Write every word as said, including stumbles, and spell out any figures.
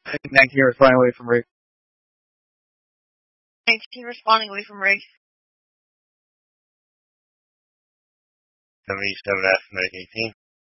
nineteen responding away from rig. nineteen responding away from rig. seventy-seven F, medic eighteen.